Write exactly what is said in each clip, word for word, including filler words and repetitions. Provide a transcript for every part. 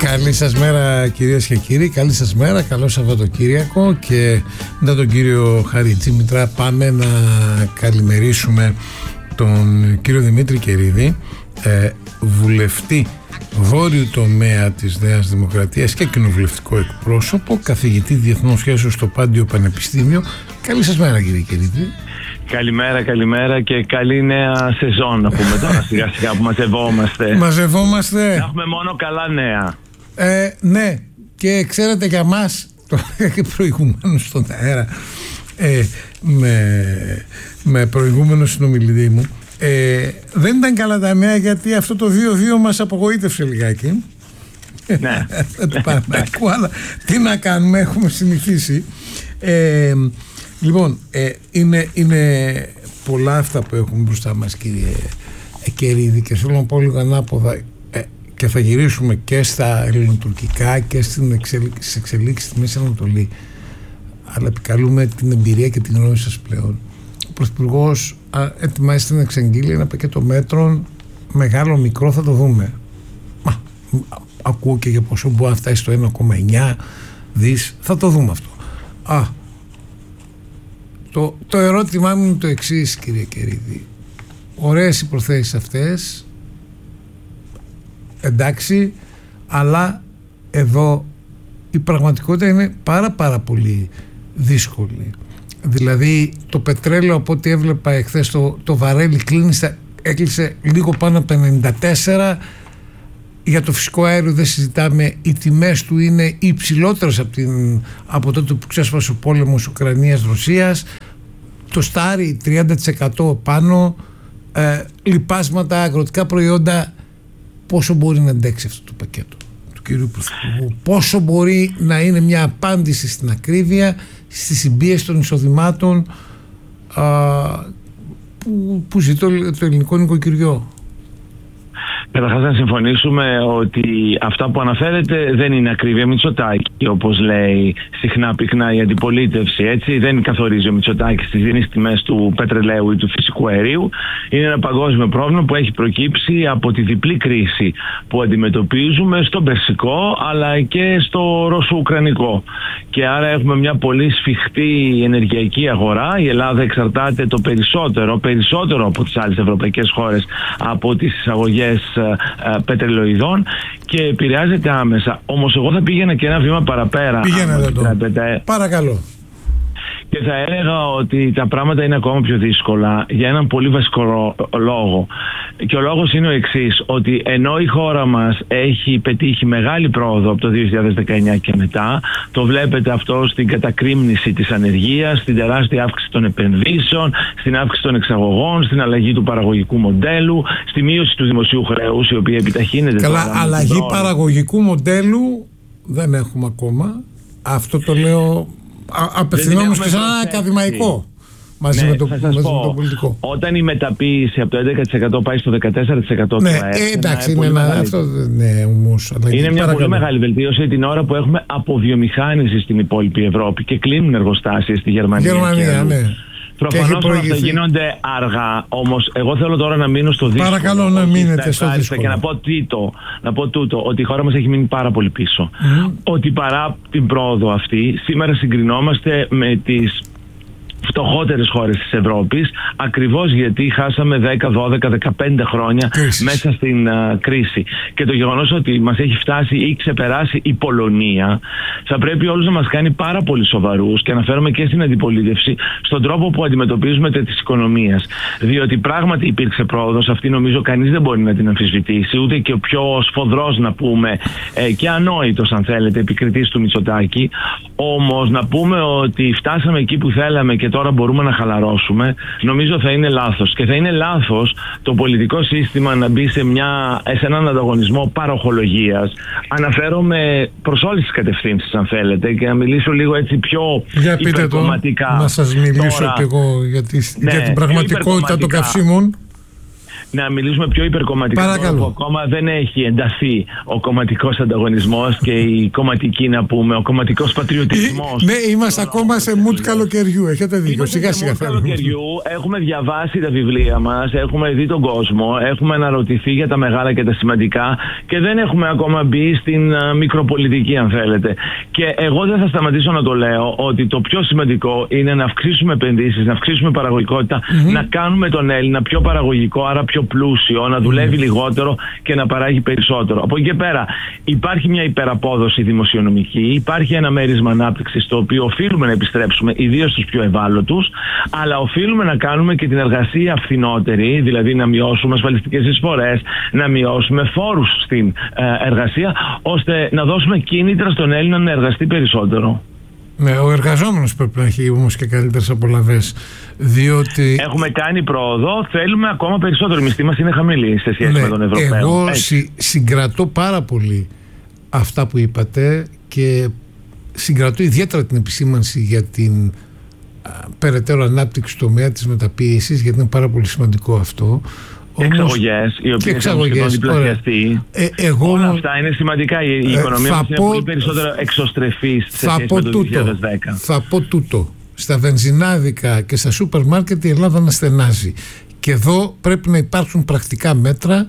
Καλή σας μέρα κυρίες και κύριοι, καλή σας μέρα, καλό Σαββατοκύριακο. Και μετά τον κύριο Χαριτζήμητρα πάμε να καλημερίσουμε τον κύριο Δημήτρη Κερίδη, ε, βουλευτή βόρειου τομέα της Νέας Δημοκρατίας και κοινοβουλευτικό εκπρόσωπο, καθηγητή διεθνών σχέσεων στο Πάντιο Πανεπιστήμιο. Καλή σας μέρα κύριε Κερίδη. Καλημέρα, καλημέρα και καλή νέα σεζόν να πούμε τώρα σιγά σιγά που μαζευόμαστε. Μαζευόμαστε. Έχουμε μόνο καλά νέα. Ε, ναι, και ξέρετε για μας, το έλεγα και προηγουμένως στον αέρα, ε, με, με προηγούμενο συνομιλητή μου, ε, δεν ήταν καλά τα νέα γιατί αυτό το δύο δύο μας απογοήτευσε λιγάκι. Ναι. του Παναθηναϊκού, αλλά τι να κάνουμε, έχουμε συνηθίσει. Ε, λοιπόν, ε, είναι, είναι πολλά αυτά που έχουμε μπροστά μας κύριε Κερίδη, και θέλω να πω λίγο ανάποδα, ε, και θα γυρίσουμε και στα ελληνοτουρκικά και στην εξελίξη, στις εξελίξεις στη Μέση Ανατολή, αλλά επικαλούμε την εμπειρία και την γνώμη σας πλέον. Ο Πρωθυπουργός ετοιμάζεται να εξαγγείλει ένα πακέτο μέτρων, μεγάλο μικρό, θα το δούμε. Μα, ακούω και για πόσο μπορεί να φτάσει στο ένα κόμμα εννιά δις, θα το δούμε αυτό. Α, το, το ερώτημά μου είναι το εξής κύριε Κερίδη. Ωραίες οι προθέσεις αυτές, εντάξει, αλλά εδώ η πραγματικότητα είναι πάρα πάρα πολύ δύσκολη. Δηλαδή το πετρέλαιο, από ό,τι έβλεπα εχθές, το, το βαρέλι κλείνει στα, έκλεισε λίγο πάνω από ενενήντα τέσσερα. Για το φυσικό αέριο δεν συζητάμε, οι τιμές του είναι υψηλότερες από, την, από τότε που ξέσπασε ο πόλεμος Ουκρανίας-Ρωσίας. Το στάρι τριάντα τοις εκατό πάνω, ε, λιπάσματα, αγροτικά προϊόντα. Πόσο μπορεί να αντέξει αυτό το πακέτο του κυρίου Πρωθυπουργού, πόσο μπορεί να είναι μια απάντηση στην ακρίβεια, στη συμπίεση των εισοδημάτων α, που, που ζει το, το ελληνικό νοικοκυριό. Καταρχάς να συμφωνήσουμε ότι αυτά που αναφέρετε δεν είναι ακρίβεια Μητσοτάκη, όπως λέει συχνά πυκνά η αντιπολίτευση. Έτσι, δεν καθορίζει ο Μητσοτάκης τις δινείς τιμές του πετρελαίου ή του φυσικού αερίου. Είναι ένα παγκόσμιο πρόβλημα που έχει προκύψει από τη διπλή κρίση που αντιμετωπίζουμε στον Περσικό αλλά και στο Ρωσο-Ουκρανικό. Και άρα έχουμε μια πολύ σφιχτή ενεργειακή αγορά. Η Ελλάδα εξαρτάται το περισσότερο, περισσότερο από τις άλλες ευρωπαϊκές χώρες από τις εισαγωγές πετρελοειδών και επηρεάζεται άμεσα. Όμως εγώ θα πήγαινα και ένα βήμα παραπέρα. Πήγαινε εδώ. Παρακαλώ. Και θα έλεγα ότι τα πράγματα είναι ακόμα πιο δύσκολα για έναν πολύ βασικό λόγο. Και ο λόγος είναι ο εξής, ότι ενώ η χώρα μας έχει πετύχει μεγάλη πρόοδο από το δύο χιλιάδες δεκαεννιά και μετά, το βλέπετε αυτό στην κατακρίμνηση της ανεργίας, στην τεράστια αύξηση των επενδύσεων, στην αύξηση των εξαγωγών, στην αλλαγή του παραγωγικού μοντέλου, στη μείωση του δημοσίου χρέους, η οποία επιταχύνεται. Καλά, αλλαγή παραγωγικού μοντέλου δεν έχουμε ακόμα. Αυτό το λέω απευθυνόμενος και σαν ένα ακαδημαϊκό μαζί, ναι, με, το, μαζί με το πολιτικό. Όταν η μεταποίηση από το έντεκα τοις εκατό πάει στο δεκατέσσερα τοις εκατό, ναι, του ΑΕΠ, ε, εντάξει, είναι, ένα, αυτό, ναι, όμως, είναι μια παρακαλώ. πολύ μεγάλη βελτίωση την ώρα που έχουμε αποβιομηχάνηση στην υπόλοιπη Ευρώπη και κλείνουν εργοστάσια στη Γερμανία. Γερμανία, ναι. Προφανώς όλα αυτά γίνονται αργά, όμως εγώ θέλω τώρα να μείνω στο δύσκολο. Παρακαλώ να μείνετε στο δύσκολο. Και να πω, τίτο, να πω τούτο, ότι η χώρα μας έχει μείνει πάρα πολύ πίσω. Mm. Ότι παρά την πρόοδο αυτή, σήμερα συγκρινόμαστε με τις φτωχότερες χώρες της Ευρώπης, ακριβώς γιατί χάσαμε δέκα, δώδεκα, δεκαπέντε χρόνια Κρίσεις. μέσα στην uh, κρίση. Και το γεγονός ότι μας έχει φτάσει ή ξεπεράσει η Πολωνία θα πρέπει όλους να μας κάνει πάρα πολύ σοβαρούς, και αναφέρομαι και στην αντιπολίτευση, στον τρόπο που αντιμετωπίζουμε τις οικονομίες. Διότι πράγματι υπήρξε πρόοδος, αυτή νομίζω κανείς δεν μπορεί να την αμφισβητήσει, ούτε και ο πιο σφοδρός, να πούμε, ε, και ανόητος αν θέλετε επικριτής του Μητσοτάκη. Όμως να πούμε ότι φτάσαμε εκεί που θέλαμε και τώρα μπορούμε να χαλαρώσουμε, νομίζω θα είναι λάθος. Και θα είναι λάθος το πολιτικό σύστημα να μπει σε, μια, σε έναν ανταγωνισμό παροχολογίας. Αναφέρομαι προς όλες τις κατευθύνσεις αν θέλετε, και να μιλήσω λίγο έτσι πιο υπερκομματικά. Να σας μιλήσω τώρα, και εγώ για, τις, ναι, για την πραγματικότητα των καυσίμων. να μιλήσουμε πιο υπερκομματικά, που ακόμα δεν έχει ενταθεί ο κομματικός ανταγωνισμός και η κομματική, να πούμε, ο κομματικός πατριωτισμός. Ναι, είμαστε ακόμα σε mood καλοκαιριού, έχετε δίκιο. Σιγά σιγά καλοκαιριού, έχουμε διαβάσει τα βιβλία μας, έχουμε δει τον κόσμο, έχουμε αναρωτηθεί για τα μεγάλα και τα σημαντικά και δεν έχουμε ακόμα μπει στην uh, μικροπολιτική, αν θέλετε. Και εγώ δεν θα σταματήσω να το λέω ότι το πιο σημαντικό είναι να αυξήσουμε επενδύσεις, να αυξήσουμε παραγωγικότητα, mm-hmm. να κάνουμε τον Έλληνα πιο παραγωγικό, άρα πιο πλούσιο, να δουλεύει mm-hmm. λιγότερο και να παράγει περισσότερο. Από εκεί και πέρα υπάρχει μια υπεραπόδοση δημοσιονομική, υπάρχει ένα μέρισμα ανάπτυξης το οποίο οφείλουμε να επιστρέψουμε, ιδίως στους πιο ευάλωτους, αλλά οφείλουμε να κάνουμε και την εργασία φθηνότερη, δηλαδή να μειώσουμε ασφαλιστικές εισφορές, να μειώσουμε φόρους στην ε, εργασία, ώστε να δώσουμε κίνητρα στον Έλληνα να εργαστεί περισσότερο. Ναι, ο εργαζόμενος πρέπει να έχει όμως και καλύτερες απολαβές, διότι... Έχουμε κάνει πρόοδο, θέλουμε ακόμα περισσότερο. Η μισθή μας είναι χαμηλή σε σχέση ναι, με τον Ευρωπαίο. Εγώ συ, συγκρατώ πάρα πολύ αυτά που είπατε και συγκρατώ ιδιαίτερα την επισήμανση για την α, περαιτέρω ανάπτυξη του τομέα της μεταποίησης, γιατί είναι πάρα πολύ σημαντικό αυτό. Εξαγωγές, οι οποίες έχουν σχεδόν διπλασιαστεί. Ε, εγώ... Όλα αυτά είναι σημαντικά. Η, η οικονομία ε, μας είναι πω... πολύ περισσότερο εξωστρεφής σε σχέση με το δύο χιλιάδες δέκα. Θα πω τούτο. Στα βενζινάδικα και στα σούπερ μάρκετ η Ελλάδα να στενάζει. Και εδώ πρέπει να υπάρξουν πρακτικά μέτρα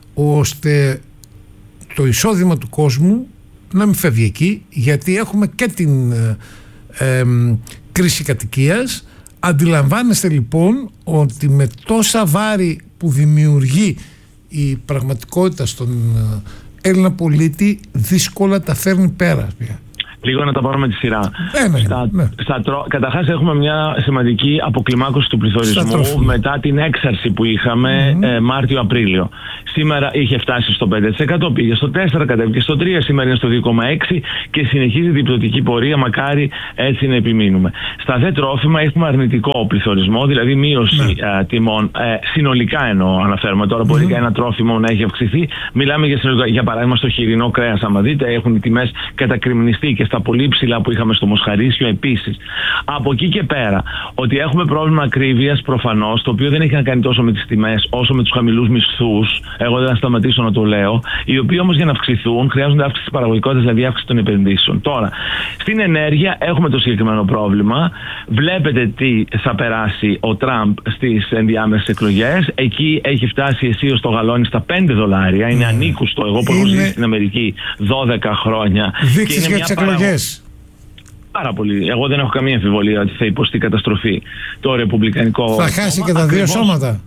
ώστε το εισόδημα του κόσμου να μην φεύγει εκεί, γιατί έχουμε και την ε, ε, κρίση κατοικίας. Αντιλαμβάνεστε λοιπόν ότι με τόσα βάρη που δημιουργεί η πραγματικότητα στον Έλληνα πολίτη δύσκολα τα φέρνει πέρα πια. Λίγο να τα πάρουμε τη σειρά. Ε, ναι, στα, ναι. Στα, καταρχάς έχουμε μια σημαντική αποκλιμάκωση του πληθωρισμού μετά την έξαρση που είχαμε mm-hmm. ε, Μάρτιο-Απρίλιο. Σήμερα είχε φτάσει στο πέντε τοις εκατό, πήγε στο τέσσερα τοις εκατό, κατέβηκε στο τρία τοις εκατό, σήμερα είναι στο δύο κόμμα έξι τοις εκατό και συνεχίζει την πτωτική πορεία, μακάρι έτσι να επιμείνουμε. Στα δε τρόφιμα έχουμε αρνητικό πληθωρισμό, δηλαδή μείωση mm. ε, τιμών, ε, συνολικά εννοώ αναφέρουμε τώρα, mm. μπορεί και ένα τρόφιμο να έχει αυξηθεί. Μιλάμε για, συνολικά, για παράδειγμα στο χοιρινό κρέας, άμα δείτε, έχουν οι τιμές κατακριμνιστεί και στα πολύ ψηλά που είχαμε στο Μοσχαρίσιο επίσης. Από εκεί και πέρα, ότι έχουμε πρόβλημα ακρίβειας προφανώς, το οποίο δεν έχει να κάνει τόσο με τις τιμές όσο με τους χαμηλούς μισθούς. Εγώ δεν θα σταματήσω να το λέω. Οι οποίοι όμως για να αυξηθούν χρειάζονται αύξηση της παραγωγικότητας, δηλαδή αύξηση των επενδύσεων. Τώρα, στην ενέργεια έχουμε το συγκεκριμένο πρόβλημα. Βλέπετε τι θα περάσει ο Τραμπ στις ενδιάμεσες εκλογές. Εκεί έχει φτάσει αισίως το γαλόνι στα πέντε δολάρια. Είναι mm. ανήκουστο. Εγώ που έχω ζήσει στην Αμερική δώδεκα χρόνια. Δείξεις για τις εκλογές. Πάρα πολύ. Εγώ δεν έχω καμία αμφιβολία ότι θα υποστεί καταστροφή το ρεπουμπλικανικό. Θα χάσει και τα δύο σώματα.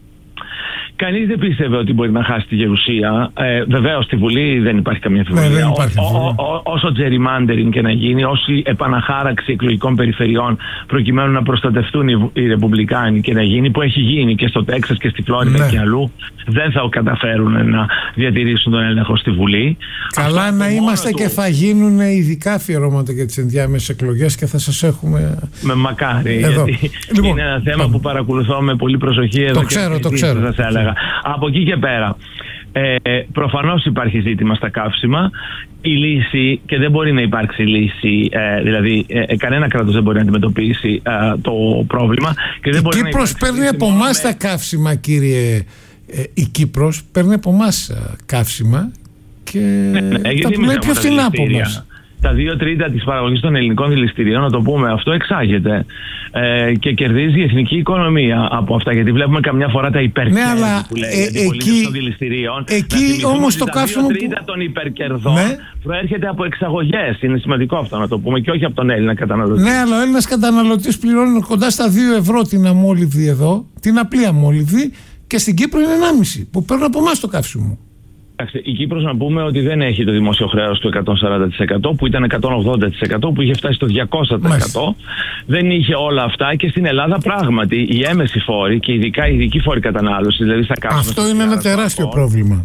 Κανείς δεν πίστευε ότι μπορεί να χάσει τη γερουσία. Ε, βεβαίως στη Βουλή δεν υπάρχει καμία αμφιβολία. Ναι, δεν υπάρχει ο, ο, ο, όσο gerrymandering και να γίνει, όση επαναχάραξη εκλογικών περιφερειών προκειμένου να προστατευτούν οι, οι Ρεπουμπλικάνοι και να γίνει, που έχει γίνει και στο Τέξας και στη Φλόριντα ναι. και αλλού, δεν θα καταφέρουν να διατηρήσουν τον έλεγχο στη Βουλή. Καλά αυτό να είμαστε του... και θα γίνουν ειδικά αφιερώματα για τις ενδιάμεσες εκλογές και θα σας έχουμε. Με μακάρι. Εδώ. Γιατί λοιπόν, είναι ένα θέμα πάμε. που παρακολουθώ με πολύ προσοχή εδώ. Το ξέρω, το ξέρω. Θα έλεγα. Από εκεί και πέρα, ε, προφανώς υπάρχει ζήτημα στα καύσιμα. Η λύση, και δεν μπορεί να υπάρξει λύση, ε, δηλαδή ε, κανένα κράτος δεν μπορεί να αντιμετωπίσει ε, το πρόβλημα. Και δεν η μπορεί Κύπρος να παίρνει από εμάς με... τα καύσιμα, κύριε. Ε, η Κύπρος παίρνει από εμάς καύσιμα και ναι, ναι, τα πουλάει πιο φθηνά από εμάς. Τα δύο τρίτα της παραγωγής των ελληνικών δηληστηρίων, να το πούμε αυτό, εξάγεται ε, και κερδίζει η εθνική οικονομία από αυτά, γιατί βλέπουμε καμιά φορά τα υπερκέρδη ναι, αλλά, που λέει, ε, εκεί, των δηληστηρίων. Εκεί όμως το καύσιμο. Τα δύο τρίτα των υπερκερδών ναι. προέρχεται από εξαγωγές. Είναι σημαντικό αυτό να το πούμε και όχι από τον Έλληνα καταναλωτή. Ναι, αλλά ο Έλληνας καταναλωτής πληρώνει κοντά στα δύο ευρώ την αμόλυβδη εδώ, την απλή αμόλυβδη, και στην Κύπρο είναι ενάμιση που παίρνουν από εμάς το καύσιμο. Η Κύπρος, να πούμε ότι δεν έχει το δημόσιο χρέος του εκατόν σαράντα τοις εκατό, που ήταν εκατόν ογδόντα τοις εκατό, που είχε φτάσει στο διακόσια τοις εκατό. Μάλιστα. Δεν είχε όλα αυτά και στην Ελλάδα πράγματι οι έμεση φόροι και ειδικά οι ειδικοί φόροι κατανάλωσης, δηλαδή στα καύσιμα. Αυτό είναι ένα τεράστιο φόρ. πρόβλημα.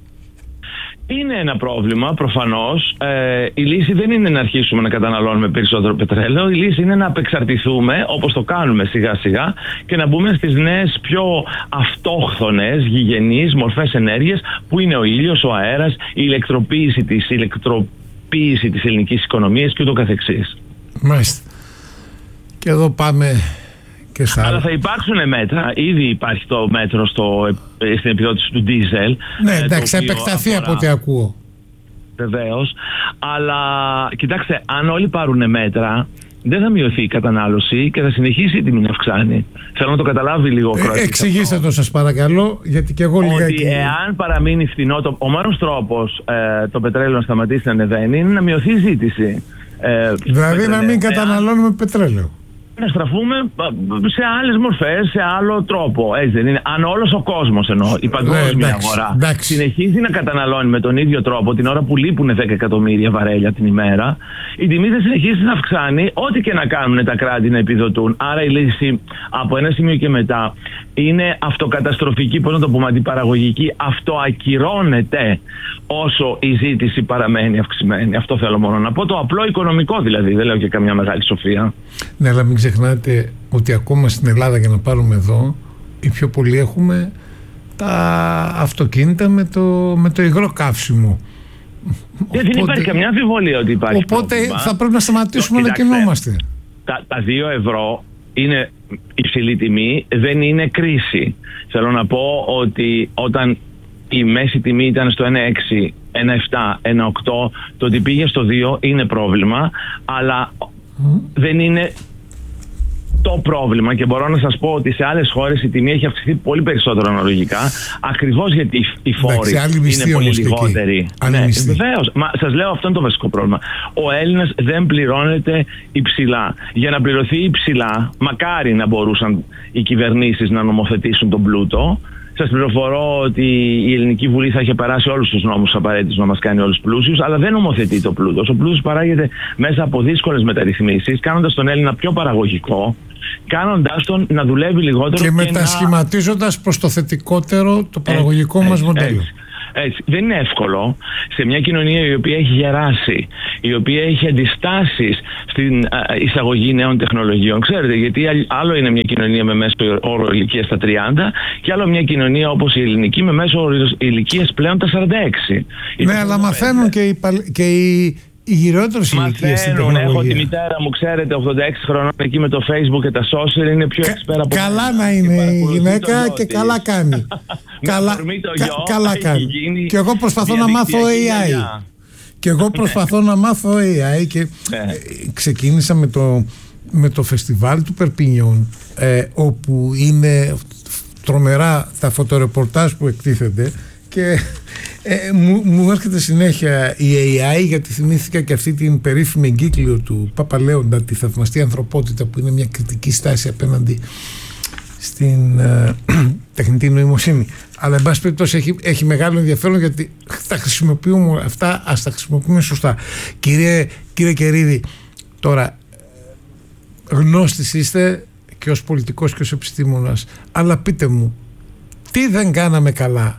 Είναι ένα πρόβλημα, προφανώς. Ε, η λύση δεν είναι να αρχίσουμε να καταναλώνουμε περισσότερο πετρέλαιο. Η λύση είναι να απεξαρτηθούμε, όπως το κάνουμε σιγά σιγά, και να μπούμε στις νέες πιο αυτόχθονες, γηγενείς μορφές ενέργειας, που είναι ο ήλιος, ο αέρας, η ηλεκτροποίηση της, η ηλεκτροποίηση της ελληνικής οικονομίας και ούτω καθεξής. Μάλιστα. Και εδώ πάμε Αλλά θα υπάρξουν μέτρα. Ήδη υπάρχει το μέτρο στο, στην επιδότηση του ντίζελ. Ναι, εντάξει, θα επεκταθεί αφορά... από ό,τι ακούω. Βεβαίως. Αλλά κοιτάξτε, αν όλοι πάρουν μέτρα, δεν θα μειωθεί η κατανάλωση και θα συνεχίσει η τιμή να αυξάνει. Θέλω να το καταλάβει λίγο ο ε, Εξηγήστε το, σας παρακαλώ, γιατί και εγώ λίγα. Ότι εάν παραμείνει φθηνό, το, ο μόνος τρόπος ε, το πετρέλαιο να σταματήσει να ανεβαίνει είναι να μειωθεί η ζήτηση. Ε, δηλαδή να μην καταναλώνουμε εάν... πετρέλαιο. Να στραφούμε σε άλλες μορφές, σε άλλο τρόπο. Έτσι δεν είναι? Αν όλος ο κόσμος, εννοώ, η παγκόσμια ναι, αγορά, εντάξει. συνεχίζει να καταναλώνει με τον ίδιο τρόπο την ώρα που λείπουν δέκα εκατομμύρια βαρέλια την ημέρα, η τιμή θα συνεχίζει να αυξάνει, ό,τι και να κάνουν τα κράτη να επιδοτούν. Άρα η λύση από ένα σημείο και μετά είναι αυτοκαταστροφική, πώς να το πούμε, αντιπαραγωγική. Αυτοακυρώνεται όσο η ζήτηση παραμένει αυξημένη. Αυτό θέλω μόνο να πω. Το απλό οικονομικό δηλαδή, δεν λέω και καμιά μεγάλη σοφία. Ναι, αλλά μην ξεχνάτε ότι ακόμα στην Ελλάδα, για να πάρουμε εδώ, οι πιο πολλοί έχουμε τα αυτοκίνητα με το, με το υγρό καύσιμο. Και δεν υπάρχει καμιά αμφιβολία ότι υπάρχει. Οπότε πρόβλημα. Θα πρέπει να σταματήσουμε να κινούμαστε. Τα, τα δύο ευρώ είναι υψηλή τιμή, δεν είναι κρίση. Θέλω να πω ότι όταν η μέση τιμή ήταν στο ένα κόμμα έξι, ένα κόμμα επτά, ένα κόμμα οκτώ, το ότι πήγε στο δύο είναι πρόβλημα, αλλά mm. δεν είναι το πρόβλημα, και μπορώ να σας πω ότι σε άλλες χώρες η τιμή έχει αυξηθεί πολύ περισσότερο αναλογικά, ακριβώς γιατί οι φόροι είναι πολύ λιγότεροι. Ναι, βεβαίως. Μα σας λέω, αυτό είναι το βασικό πρόβλημα. Ο Έλληνας δεν πληρώνεται υψηλά. Για να πληρωθεί υψηλά, μακάρι να μπορούσαν οι κυβερνήσεις να νομοθετήσουν τον πλούτο. Σας πληροφορώ ότι η Ελληνική Βουλή θα είχε περάσει όλους τους νόμους απαραίτητους να μας κάνει όλους πλούσιους, αλλά δεν νομοθετεί το πλούτο. Ο πλούτος παράγεται μέσα από δύσκολες μεταρρυθμίσεις, κάνοντας τον Έλληνα πιο παραγωγικό, κάνοντας τον να δουλεύει λιγότερο και, και μετασχηματίζοντας να... προς το θετικότερο το παραγωγικό έτσι, μας έτσι, μοντέλο. Έτσι. Έτσι. Δεν είναι εύκολο σε μια κοινωνία η οποία έχει γεράσει, η οποία έχει αντιστάσεις στην εισαγωγή νέων τεχνολογιών. Ξέρετε, γιατί άλλο είναι μια κοινωνία με μέσο όρο ηλικίας στα τριάντα και άλλο μια κοινωνία όπως η ελληνική με μέσο όρο ηλικίας πλέον τα σαράντα έξι. Ναι, αλλά μαθαίνουν και οι, και οι οι γυρότερες ηλικίες στην τεχνολογία. Έχω τη μητέρα μου, ξέρετε, ογδόντα έξι χρονών, εκεί με το Facebook και τα social, είναι πιο εξπέρα από καλά μένα. Να είναι η γυναίκα και καλά κάνει. καλά, κα, καλά κάνει. Και εγώ προσπαθώ να μάθω έι άι. Και εγώ προσπαθώ να μάθω έι άι και ξεκίνησα με το, με το φεστιβάλ του Περπινιών, ε, όπου είναι τρομερά τα φωτορεπορτάζ που εκτίθενται. Και ε, μου, μου έρχεται συνέχεια η έι άι, γιατί θυμήθηκα και αυτή την περίφημη εγκύκλιο του Παπαλέοντα, τη θαυμαστή ανθρωπότητα, που είναι μια κριτική στάση απέναντι στην ε, τεχνητή νοημοσύνη. Αλλά εν πάση περιπτώσει έχει, έχει μεγάλο ενδιαφέρον, γιατί τα χρησιμοποιούμε αυτά, ας τα χρησιμοποιούμε σωστά. Κύριε, κύριε Κερίδη, τώρα γνώστης είστε και ως πολιτικός και ως επιστήμονας, αλλά πείτε μου, τι δεν κάναμε καλά?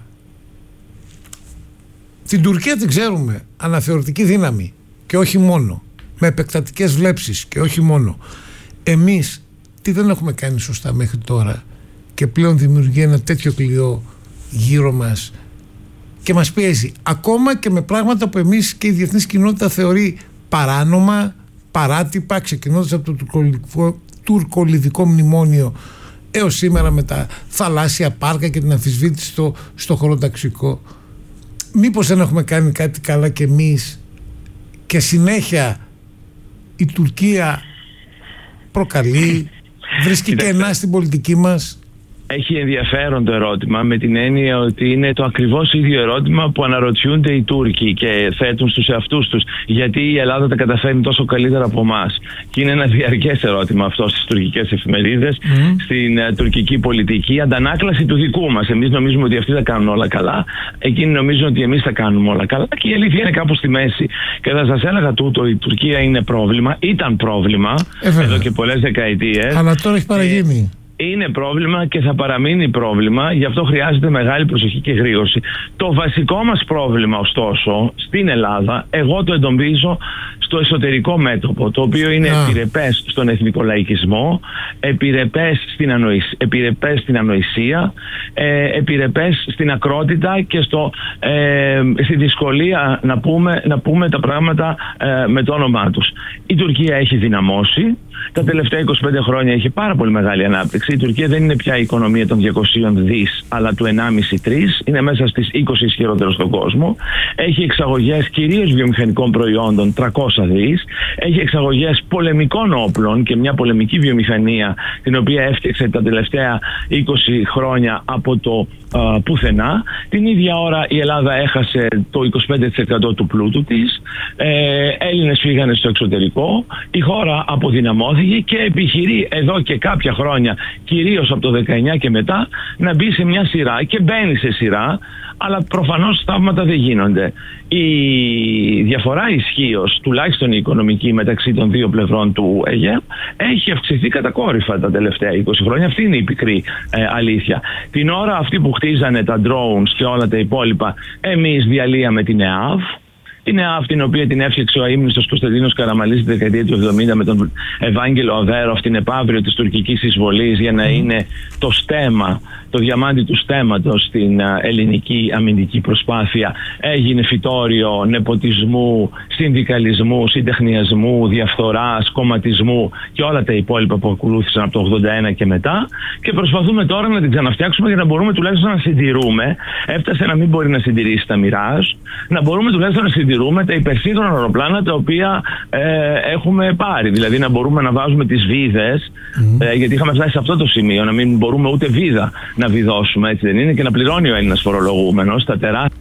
Την Τουρκία την ξέρουμε, αναθεωρητική δύναμη και όχι μόνο, με επεκτατικές βλέψεις και όχι μόνο. Εμείς τι δεν έχουμε κάνει σωστά μέχρι τώρα και πλέον δημιουργεί ένα τέτοιο κλειό γύρω μας και μας πιέζει ακόμα και με πράγματα που εμείς και η διεθνής κοινότητα θεωρεί παράνομα, παράτυπα, ξεκινώντας από το τουρκολιδικό, τουρκολιδικό μνημόνιο έως σήμερα με τα θαλάσσια πάρκα και την αμφισβήτηση στο, στο χωροταξικό. Μήπως δεν έχουμε κάνει κάτι καλά κι εμείς και συνέχεια η Τουρκία προκαλεί, βρίσκει κενά στην πολιτική μας? Έχει ενδιαφέρον το ερώτημα, με την έννοια ότι είναι το ακριβώς ίδιο ερώτημα που αναρωτιούνται οι Τούρκοι και θέτουν στους εαυτούς τους, γιατί η Ελλάδα τα καταφέρνει τόσο καλύτερα από εμάς. Και είναι ένα διαρκές ερώτημα αυτό στις τουρκικές εφημερίδες, mm. στην uh, τουρκική πολιτική, αντανάκλαση του δικού μας. Εμείς νομίζουμε ότι αυτοί θα κάνουν όλα καλά, εκείνοι νομίζουν ότι εμείς θα κάνουμε όλα καλά, και η αλήθεια είναι κάπου στη μέση. Και θα σας έλεγα τούτο, η Τουρκία είναι πρόβλημα, ήταν πρόβλημα ε, εδώ και πολλές δεκαετίες. Αλλά τώρα έχει παραγίνει. Είναι πρόβλημα και θα παραμείνει πρόβλημα, γι' αυτό χρειάζεται μεγάλη προσοχή και γρήγορση. Το βασικό μας πρόβλημα, ωστόσο, στην Ελλάδα, εγώ το εντοπίζω στο εσωτερικό μέτωπο, το οποίο είναι yeah. επιρρεπές στον εθνικό λαϊκισμό, επιρρεπές στην, ανοησ... επιρρεπές στην ανοησία, ε, επιρρεπές στην ακρότητα και στο, ε, στη δυσκολία να πούμε, να πούμε τα πράγματα ε, με το όνομά τους. Η Τουρκία έχει δυναμώσει. Τα τελευταία είκοσι πέντε χρόνια έχει πάρα πολύ μεγάλη ανάπτυξη. Η Τουρκία δεν είναι πια η οικονομία των διακοσίων δις, αλλά του ενάμιση τρεις. Είναι μέσα στις είκοσι ισχυρότερες στον κόσμο. Έχει εξαγωγές κυρίως βιομηχανικών προϊόντων τριακόσια δις. Έχει εξαγωγές πολεμικών όπλων και μια πολεμική βιομηχανία, την οποία έφτιαξε τα τελευταία είκοσι χρόνια από το α, πουθενά. Την ίδια ώρα η Ελλάδα έχασε το είκοσι πέντε τοις εκατό του πλούτου της. Ε, Έλληνες φύγανε στο εξωτερικό. Η χώρα αποδυναμώθηκε και επιχειρεί εδώ και κάποια χρόνια, κυρίως από το δεκαεννιά και μετά, να μπει σε μια σειρά και μπαίνει σε σειρά, αλλά προφανώς θαύματα δεν γίνονται. Η διαφορά ισχύως, τουλάχιστον η οικονομική, μεταξύ των δύο πλευρών του ΑΕΠ έχει αυξηθεί κατακόρυφα τα τελευταία είκοσι χρόνια. Αυτή είναι η πικρή ε, αλήθεια. Την ώρα αυτή που χτίζανε τα drones και όλα τα υπόλοιπα, εμείς διαλύαμε την ΕΑΒ. Είναι αυτή την οποία την έφτιαξε ο αείμνηστος Κωνσταντίνος Καραμανλής στη δεκαετία του εβδομήντα με τον Ευάγγελο Αβέροφ, την επαύριο της τουρκικής εισβολής, για να είναι το στέμμα, το διαμάντι του στέμματος στην ελληνική αμυντική προσπάθεια. Έγινε φυτόριο νεποτισμού, συνδικαλισμού, συντεχνιασμού, διαφθοράς, κομματισμού και όλα τα υπόλοιπα που ακολούθησαν από το ογδόντα ένα και μετά, και προσπαθούμε τώρα να την ξαναφτιάξουμε για να μπορούμε τουλάχιστον να συντηρούμε. Έφτασε να μην μπορεί να συντηρήσει τα Μιράζ, να μπορούμε τουλάχιστον να συντηρούμε τα υπερσύγχρονα αεροπλάνα τα οποία ε, έχουμε πάρει. Δηλαδή να μπορούμε να βάζουμε τις βίδες, mm. ε, γιατί είχαμε φτάσει σε αυτό το σημείο, να μην μπορούμε ούτε βίδα να βιδώσουμε, έτσι δεν είναι, και να πληρώνει ο Έλληνας φορολογούμενος τα τεράστια.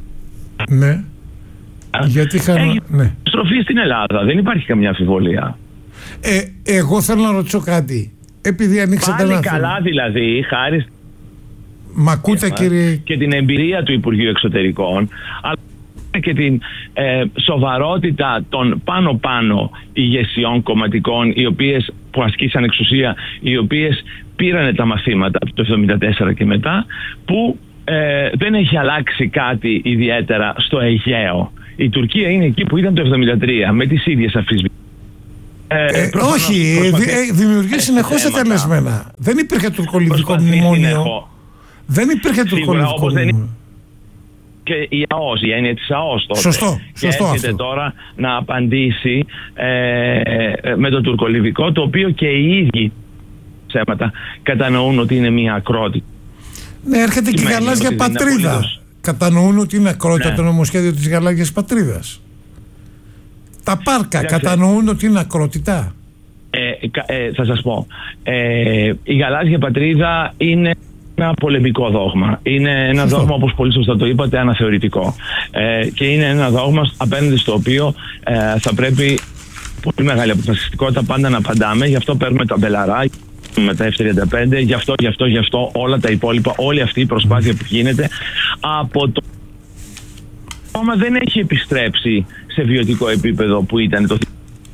Ναι. Γιατί είχαμε... Έχει ναι. στροφή στην Ελλάδα, δεν υπάρχει καμιά αμφιβολία. Ε, εγώ θέλω να ρωτήσω κάτι. Επειδή ανοίξατε πάλι ένα καλά θέμα. Δηλαδή, χάρη Μ' ακούτε, κύριε... και την εμπειρία του Υπουργείου Εξωτερικών, αλλά και την ε, σοβαρότητα των πάνω-πάνω ηγεσιών κομματικών, οι οποίες που ασκήσαν εξουσία, οι οποίες πήραν τα μαθήματα από το εβδομήντα τέσσερα και μετά, που ε, δεν έχει αλλάξει κάτι ιδιαίτερα στο Αιγαίο. Η Τουρκία είναι εκεί που ήταν το εβδομήντα τρία, με τις ίδιες αμφισβητήσεις. Ε, ε, όχι, προσπαθεί... ε, δημιουργεί συνεχώς ατελεσμένα. Δεν υπήρχε τουρκολιβικό μνημόνιο. Δεν υπήρχε τουρκολιβικό μνημόνιο. Και η ΑΟΣ, η έννοια της ΑΟΣ τότε. Σωστό, σωστό. Και έρχεται τώρα να απαντήσει ε, με το τουρκολιβικό, το οποίο και οι ίδιοι ψέματα κατανοούν ότι είναι μια ακρότητα. Ναι, έρχεται και η γαλάζια πατρίδα. Απολύτως... Κατανοούν ότι είναι ακρότητα, ναι, το νομοσχέδιο της γαλάζιας πατρίδας. Τα πάρκα Άξε. κατανοούν ότι είναι ακρότητα. Ε, ε, θα σας πω. Ε, η γαλάζια πατρίδα είναι ένα πολεμικό δόγμα. Είναι ένα Σωστό. δόγμα, όπως πολύ σωστά το είπατε, αναθεωρητικό. Ε, και είναι ένα δόγμα απέναντι στο οποίο ε, θα πρέπει πολύ μεγάλη αποφασιστικότητα πάντα να απαντάμε. Γι' αυτό παίρνουμε τα μπελαρά, με τα εφ τριάντα πέντε, γι' αυτό, γι' αυτό, γι' αυτό, όλα τα υπόλοιπα, όλη αυτή η προσπάθεια που γίνεται από το κόμμα δεν έχει επιστρέψει σε βιωτικό επίπεδο που ήταν το...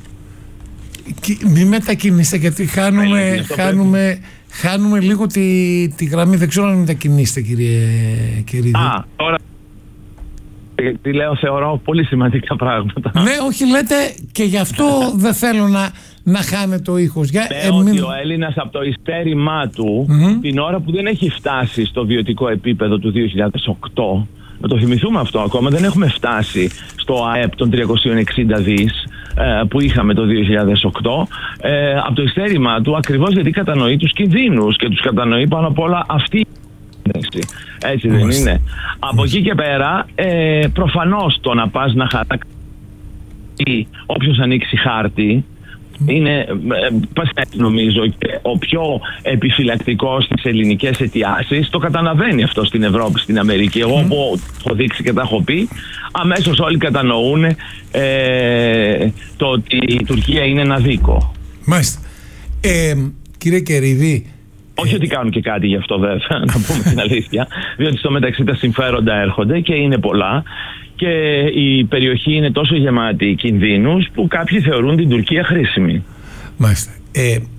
Μη μετακινήσετε, γιατί χάνουμε, χάνουμε, χάνουμε λίγο τη, τη γραμμή. Δεν ξέρω αν μετακινήσετε, κύριε Κερίδη. Α, τώρα τι λέω, θεωρώ πολύ σημαντικά πράγματα. Ναι, όχι, λέτε, και γι' αυτό δεν θέλω να, να χάνετε ο ήχος. Για, Λέω εμείς... ότι ο Έλληνας από το ειστέρημά του, mm-hmm. την ώρα που δεν έχει φτάσει στο βιωτικό επίπεδο του δύο χιλιάδες οκτώ, να το θυμηθούμε αυτό ακόμα, δεν έχουμε φτάσει στο ΑΕΠ των τριακόσια εξήντα δις που είχαμε το δύο χιλιάδες οκτώ, ε, από το ειστέρημά του, ακριβώς γιατί κατανοεί τους κινδύνους και τους κατανοεί πάνω απ' όλα αυτή. Έτσι δεν είναι? Mm. Από εκεί και πέρα, ε, προφανώς το να πας να χαράξει όποιος ανοίξει χάρτη είναι, ε, νομίζω, και ο πιο επιφυλακτικός στις ελληνικές αιτιάσεις το καταλαβαίνει αυτό στην Ευρώπη, στην Αμερική. Εγώ mm. που έχω δείξει και τα έχω πει, αμέσως όλοι κατανοούν ε, το ότι η Τουρκία είναι ένα δίκο. Μάλιστα. Ε, κύριε Κερίδη, όχι ότι κάνουν και κάτι γι' αυτό, βέβαια, να πούμε την αλήθεια, διότι στο μεταξύ τα συμφέροντα έρχονται και είναι πολλά και η περιοχή είναι τόσο γεμάτη κινδύνους που κάποιοι θεωρούν την Τουρκία χρήσιμη. Μάλιστα. Ε,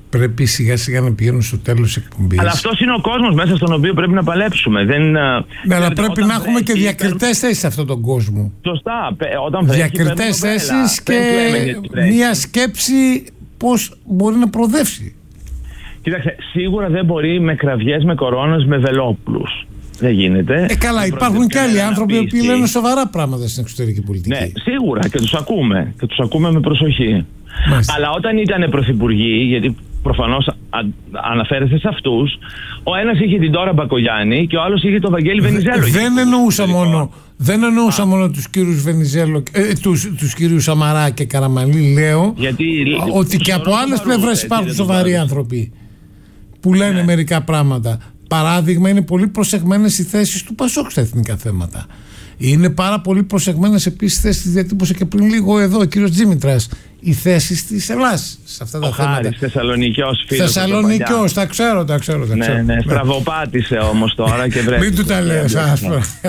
πρέπει σιγά σιγά να πηγαίνουν στο τέλος της εκπομπής. Αλλά αυτός είναι ο κόσμος μέσα στον οποίο πρέπει να παλέψουμε. Δεν, ναι, αλλά πρέπει να έχουμε και διακριτές θέσεις σε αυτόν τον κόσμο. Σωστά. Όταν διακριτές θέσεις και μια σκέψη πώς μπορεί να προοδεύσει. Κοίταξε, σίγουρα δεν μπορεί με κραυγές, με κορώνες, με βελόπουλους. Δεν γίνεται. Ε, καλά, υπάρχουν και άλλοι άνθρωποι που λένε σοβαρά πράγματα στην εξωτερική πολιτική. Ναι, σίγουρα και τους ακούμε. Και τους ακούμε με προσοχή. Μάλιστα. Αλλά όταν ήταν πρωθυπουργοί, γιατί προφανώς αναφέρεστε σε αυτούς, ο ένας είχε την Ντόρα Μπακογιάννη και ο άλλος είχε τον Βαγγέλη Βενιζέλο. Δεν εννοούσα μόνο, δεν εννοούσα μόνο τους κύριους Βενιζέλο, ε, τους, τους κύριους Σαμαρά και Καραμανλή, λέω γιατί, ότι και από άλλες πλευρές υπάρχουν σοβαροί άνθρωποι που λένε ναι. μερικά πράγματα. Παράδειγμα, είναι πολύ προσεγμένες οι θέσεις του Πασόκ στα εθνικά θέματα. Είναι πάρα πολύ προσεγμένες επίσης θέσεις, τη διατύπωσε και πριν λίγο εδώ ο κύριος Τζίμητρας, οι θέσεις της Ελλάς σε αυτά τα ο θέματα. Χάρης, Θεσσαλονικιός φίλος. Θεσσαλονικιός, τα ξέρω, τα ξέρω. Τα ναι, ξέρω. ναι, στραβοπάτησε όμως τώρα και βρέθηκε. Μην του τα λέω, σας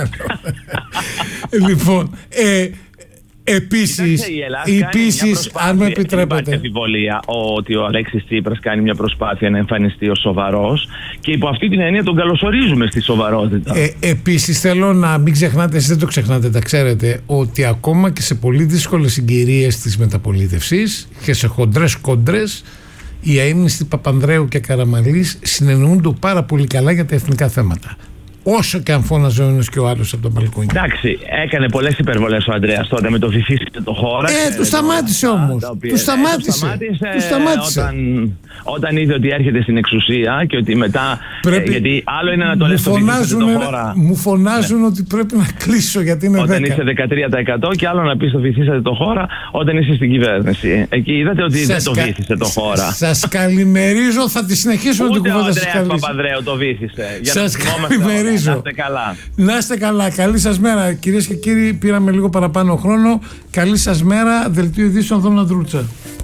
Λοιπόν, ε, επίσης, επίσης αν με επιτρέπετε. Υπάρχει αμφιβολία ότι ο Αλέξης Τσίπρας κάνει μια προσπάθεια να εμφανιστεί ως σοβαρός και υπό αυτή την έννοια τον καλωσορίζουμε στη σοβαρότητα. Ε, επίσης θέλω να μην ξεχνάτε, εσείς δεν το ξεχνάτε, τα ξέρετε, ότι ακόμα και σε πολύ δύσκολες συγκυρίες της μεταπολίτευσης και σε χοντρές κόντρες, οι αείμνηστοι Παπανδρέου και Καραμανλής συνεννοούνται πάρα πολύ καλά για τα εθνικά θέματα. Όσο και αν φώναζε ο ένας και ο άλλος από τον μπαλκόνι. Εντάξει, έκανε πολλές υπερβολές ο Ανδρέας τότε με το βυθίστηκε το χώρα. Ε, του σταμάτησε όμως. Του σταμάτησε. Του σταμάτησε. Όταν, όταν είδε ότι έρχεται στην εξουσία και ότι μετά. Πρέπει, ε, γιατί άλλο είναι να το λες το βυθίστηκε το χώρα. Μου φωνάζουν ναι. ότι πρέπει να κλείσω γιατί είναι όταν δέκα. Είσαι δεκατρία τοις εκατό και άλλο να πεις το βυθίσατε το χώρα όταν είσαι στην κυβέρνηση. Εκεί είδατε ότι σας δεν το βύθισε το χώρα. Σας καλημερίζω, θα τη συνεχίσουμε την κουβέντα σας. Ούτε ο Ανδρέας Παπανδρέου το βύθισε. Σας καλημερίζω. Να είστε καλά. Να είστε καλά. Καλή σας μέρα. Κυρίες και κύριοι, πήραμε λίγο παραπάνω χρόνο. Καλή σας μέρα. Δελτίο ειδήσεων Δώνα Δρούτσα.